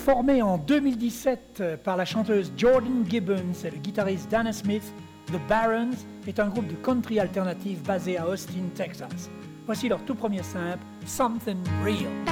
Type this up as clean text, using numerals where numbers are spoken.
Formé en 2017 par la chanteuse Jordan Gibbons et le guitariste Dana Smith, The Barons est un groupe de country alternatif basé à Austin, Texas. Voici leur tout premier simple, Something Real.